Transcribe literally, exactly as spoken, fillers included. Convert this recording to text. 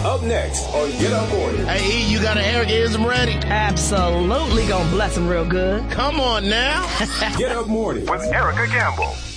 Up next on Get Up Morning. Hey, E, you got an orgasm ready? Absolutely gonna bless him real good. Come on now. Get Up Morning with Erica Campbell.